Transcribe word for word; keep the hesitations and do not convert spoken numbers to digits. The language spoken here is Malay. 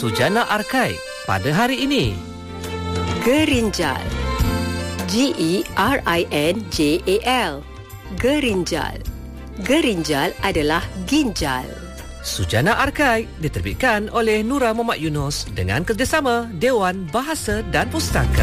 Sujana Arkai pada hari ini. Gerinjal. G E R I N J A L. Gerinjal. Gerinjal adalah ginjal. Sujana Arkai diterbitkan oleh Nura Muhammad Yunus dengan kerjasama Dewan Bahasa dan Pustaka.